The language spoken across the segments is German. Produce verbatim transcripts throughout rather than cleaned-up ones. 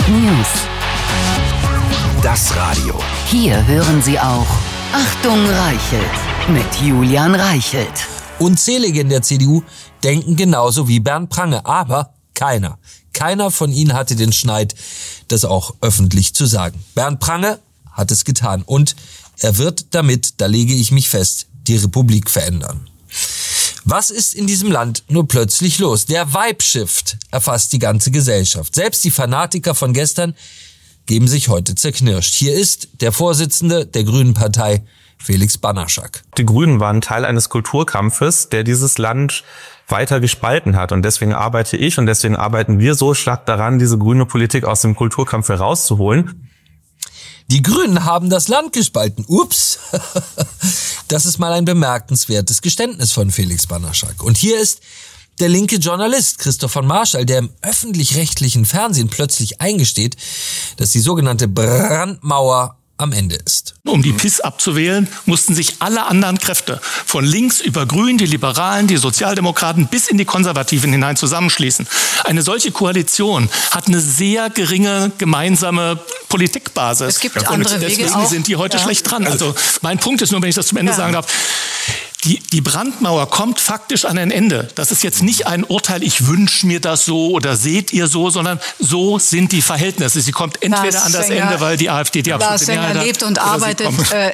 News. Das Radio. Hier hören Sie auch Achtung Reichelt mit Julian Reichelt. Unzählige in der C D U denken genauso wie Bernd Prange, aber keiner, keiner von ihnen hatte den Schneid, das auch öffentlich zu sagen. Bernd Prange hat es getan und er wird damit, da lege ich mich fest, die Republik verändern. Was ist in diesem Land nur plötzlich los? Der Vibe-Shift erfasst die ganze Gesellschaft. Selbst die Fanatiker von gestern geben sich heute zerknirscht. Hier ist der Vorsitzende der Grünen Partei, Felix Banaschak. Die Grünen waren Teil eines Kulturkampfes, der dieses Land weiter gespalten hat. Und deswegen arbeite ich und deswegen arbeiten wir so stark daran, diese grüne Politik aus dem Kulturkampf herauszuholen. Die Grünen haben das Land gespalten. Ups. Das ist mal ein bemerkenswertes Geständnis von Felix Banaschak. Und hier ist der linke Journalist Christoph von Marschall, der im öffentlich-rechtlichen Fernsehen plötzlich eingesteht, dass die sogenannte Brandmauer am Ende ist. Um die P I S abzuwählen, mussten sich alle anderen Kräfte, von links über Grün, die Liberalen, die Sozialdemokraten bis in die Konservativen hinein zusammenschließen. Eine solche Koalition hat eine sehr geringe gemeinsame Politikbasis. Es gibt Und andere deswegen Wege auch. sind die heute Ja. schlecht dran. Also mein Punkt ist nur, wenn ich das zum Ende Ja. sagen darf, Die, die Brandmauer kommt faktisch an ein Ende. Das ist jetzt nicht ein Urteil, ich wünsche mir das so oder seht ihr so, sondern so sind die Verhältnisse. Sie kommt entweder Lars an das Sänger, Ende, weil die AfD die Lars absolute Sänger Mehrheit hat. lebt und oder sie arbeitet. kommt- Äh,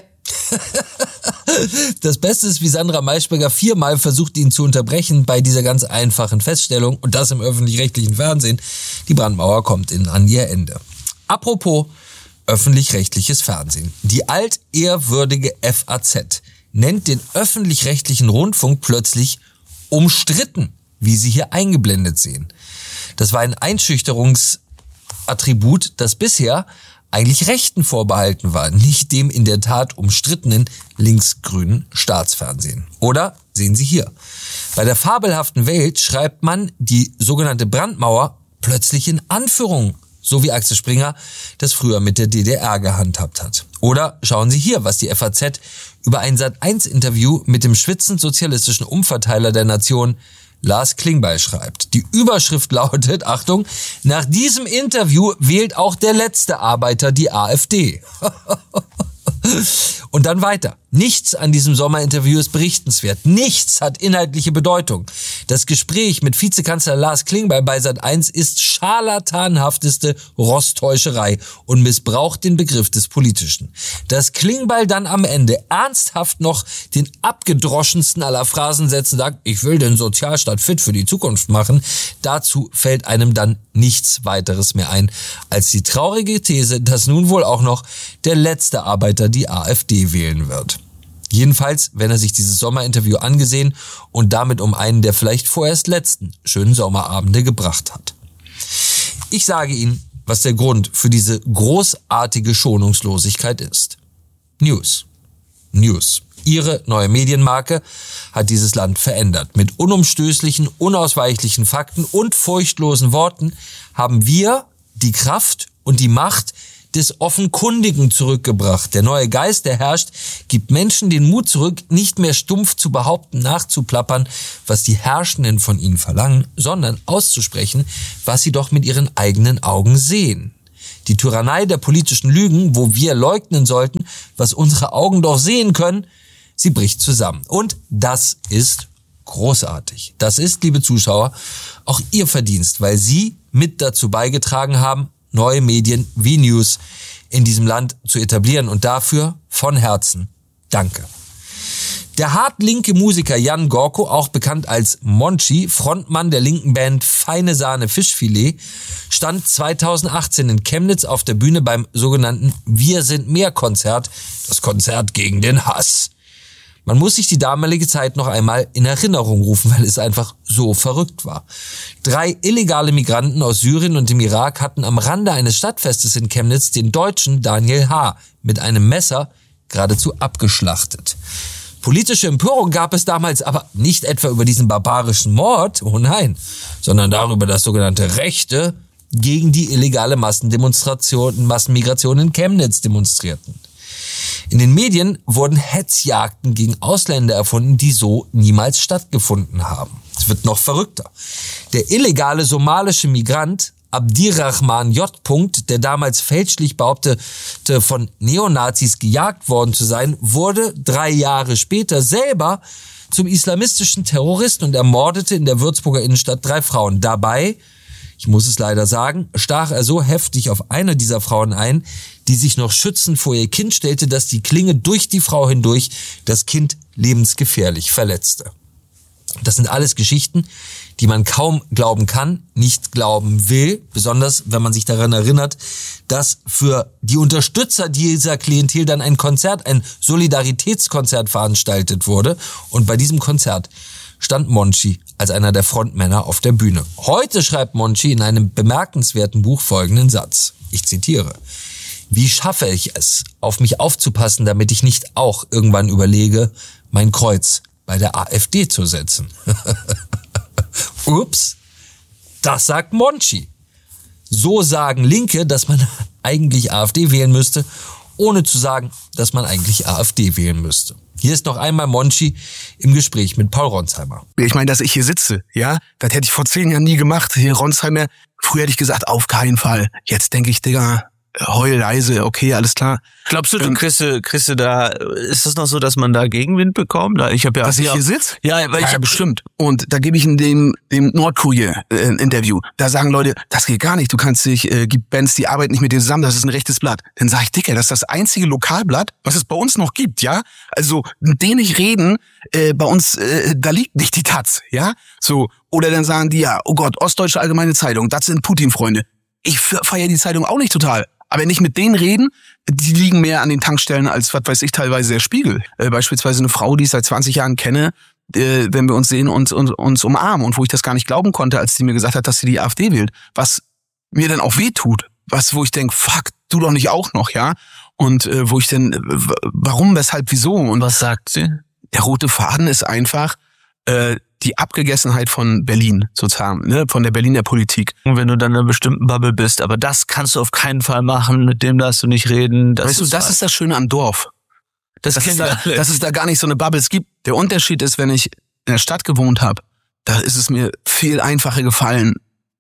Das Beste ist, wie Sandra Maischberger viermal versucht, ihn zu unterbrechen bei dieser ganz einfachen Feststellung, und das im öffentlich-rechtlichen Fernsehen: die Brandmauer kommt in, an ihr Ende. Apropos öffentlich-rechtliches Fernsehen. Die altehrwürdige F A Z nennt den öffentlich-rechtlichen Rundfunk plötzlich umstritten, wie Sie hier eingeblendet sehen. Das war ein Einschüchterungsattribut, das bisher eigentlich Rechten vorbehalten war, nicht dem in der Tat umstrittenen linksgrünen Staatsfernsehen. Oder sehen Sie hier: Bei der fabelhaften Welt schreibt man die sogenannte Brandmauer plötzlich in Anführungen, so wie Axel Springer das früher mit der D D R gehandhabt hat. Oder schauen Sie hier, was die F A Z über ein Sat eins Interview mit dem schwitzend sozialistischen Umverteiler der Nation Lars Klingbeil schreibt. Die Überschrift lautet, Achtung: Nach diesem Interview wählt auch der letzte Arbeiter die AfD. Und dann weiter. Nichts an diesem Sommerinterview ist berichtenswert. Nichts hat inhaltliche Bedeutung. Das Gespräch mit Vizekanzler Lars Klingbeil bei Sat eins ist scharlatanhafteste Rostäuscherei und missbraucht den Begriff des Politischen. Dass Klingbeil dann am Ende ernsthaft noch den abgedroschensten aller Phrasensätze sagt: Ich will den Sozialstaat fit für die Zukunft machen, dazu fällt einem dann nichts weiteres mehr ein als die traurige These, dass nun wohl auch noch der letzte Arbeiter die AfD wählen wird. Jedenfalls, wenn er sich dieses Sommerinterview angesehen und damit um einen der vielleicht vorerst letzten schönen Sommerabende gebracht hat. Ich sage Ihnen, was der Grund für diese großartige Schonungslosigkeit ist. News. News. Ihre neue Medienmarke hat dieses Land verändert. Mit unumstößlichen, unausweichlichen Fakten und furchtlosen Worten haben wir die Kraft und die Macht des Offenkundigen zurückgebracht. Der neue Geist, der herrscht, gibt Menschen den Mut zurück, nicht mehr stumpf zu behaupten, nachzuplappern, was die Herrschenden von ihnen verlangen, sondern auszusprechen, was sie doch mit ihren eigenen Augen sehen. Die Tyrannei der politischen Lügen, wo wir leugnen sollten, was unsere Augen doch sehen können, sie bricht zusammen. Und das ist großartig. Das ist, liebe Zuschauer, auch Ihr Verdienst, weil Sie mit dazu beigetragen haben, neue Medien wie News in diesem Land zu etablieren. Und dafür von Herzen Danke. Der hartlinke Musiker Jan Gorko, auch bekannt als Monchi, Frontmann der linken Band Feine Sahne Fischfilet, stand zweitausendachtzehn in Chemnitz auf der Bühne beim sogenannten Wir sind mehr Konzert, das Konzert gegen den Hass. Man muss sich die damalige Zeit noch einmal in Erinnerung rufen, weil es einfach so verrückt war. Drei illegale Migranten aus Syrien und dem Irak hatten am Rande eines Stadtfestes in Chemnitz den Deutschen Daniel H. mit einem Messer geradezu abgeschlachtet. Politische Empörung gab es damals aber nicht etwa über diesen barbarischen Mord, oh nein, sondern darüber, dass sogenannte Rechte gegen die illegale Massendemonstration, Massenmigration in Chemnitz demonstrierten. In den Medien wurden Hetzjagden gegen Ausländer erfunden, die so niemals stattgefunden haben. Es wird noch verrückter. Der illegale somalische Migrant Abdirrahman J. der damals fälschlich behauptete, von Neonazis gejagt worden zu sein, wurde drei Jahre später selber zum islamistischen Terroristen und ermordete in der Würzburger Innenstadt drei Frauen. Dabei, ich muss es leider sagen, stach er so heftig auf eine dieser Frauen ein, die sich noch schützend vor ihr Kind stellte, dass die Klinge durch die Frau hindurch das Kind lebensgefährlich verletzte. Das sind alles Geschichten, die man kaum glauben kann, nicht glauben will, besonders wenn man sich daran erinnert, dass für die Unterstützer dieser Klientel dann ein Konzert, ein Solidaritätskonzert veranstaltet wurde. Und bei diesem Konzert stand Monchi als einer der Frontmänner auf der Bühne. Heute schreibt Monchi in einem bemerkenswerten Buch folgenden Satz. Ich zitiere: Wie schaffe ich es, auf mich aufzupassen, damit ich nicht auch irgendwann überlege, mein Kreuz bei der AfD zu setzen? Ups, das sagt Monchi. So sagen Linke, dass man eigentlich AfD wählen müsste, ohne zu sagen, dass man eigentlich AfD wählen müsste. Hier ist noch einmal Monchi im Gespräch mit Paul Ronsheimer. Ich meine, dass ich hier sitze, ja, das hätte ich vor zehn Jahren nie gemacht. Hier Ronsheimer, früher hätte ich gesagt, auf keinen Fall. Jetzt denke ich, Digga, heul leise, okay, alles klar. Glaubst du, du Ähm, kriegst, du- kriegst du da, ist das noch so, dass man da Gegenwind bekommt? Da- Ich habe ja, Dass ich ja, hier sitze? Ja, weil ich Ja, bestimmt. Und da gebe ich in dem, dem Nordkurier äh, ein Interview. Da sagen Leute, das geht gar nicht. Du kannst dich, äh, gibt Bands, die arbeiten nicht mit dir zusammen. Das ist ein rechtes Blatt. Dann sage ich, Dicker, das ist das einzige Lokalblatt, was es bei uns noch gibt, ja? Also, mit denen ich reden, äh, bei uns, äh, da liegt nicht die Taz, ja? So. Oder dann sagen die, ja, oh Gott, Ostdeutsche Allgemeine Zeitung, das sind Putin-Freunde. Ich feiere die Zeitung auch nicht total. Aber wenn ich mit denen reden, die liegen mehr an den Tankstellen als, was weiß ich, teilweise der Spiegel. Äh, beispielsweise eine Frau, die ich seit zwanzig Jahren kenne, äh, wenn wir uns sehen und, und uns umarmen. Und wo ich das gar nicht glauben konnte, als sie mir gesagt hat, dass sie die AfD wählt. Was mir dann auch wehtut. Was, wo ich denke, fuck, du doch nicht auch noch, ja? Und äh, wo ich denn, äh, w- warum, weshalb, wieso? Und was sagt sie? der rote Faden ist einfach äh, die Abgegessenheit von Berlin, sozusagen, ne? Von der Berliner Politik. Wenn du dann in einer bestimmten Bubble bist, aber das kannst du auf keinen Fall machen, mit dem darfst du nicht reden. Das Weißt du, das ist das Schöne am Dorf. das, Dass es, kennen da, alle. dass es da gar nicht so eine Bubbles gibt. Der Unterschied ist, wenn ich in der Stadt gewohnt habe, da ist es mir viel einfacher gefallen,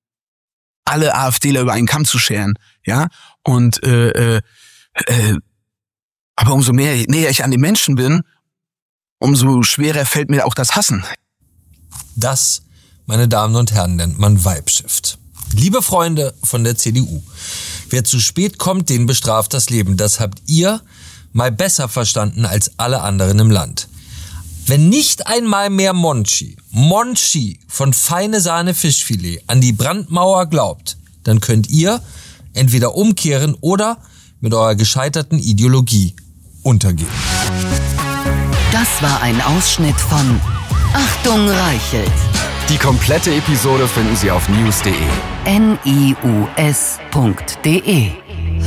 alle AfDler über einen Kamm zu scheren, ja. Und äh, äh, äh, aber umso mehr näher ich an den Menschen bin, umso schwerer fällt mir auch das Hassen. Das, meine Damen und Herren, nennt man Weibshift. Liebe Freunde von der C D U, wer zu spät kommt, den bestraft das Leben. Das habt ihr mal besser verstanden als alle anderen im Land. Wenn nicht einmal mehr Monchi, Monchi von Feine Sahne Fischfilet an die Brandmauer glaubt, dann könnt ihr entweder umkehren oder mit eurer gescheiterten Ideologie untergehen. Das war ein Ausschnitt von Achtung Reichelt. Die komplette Episode finden Sie auf news punkt de. N I U S punkt de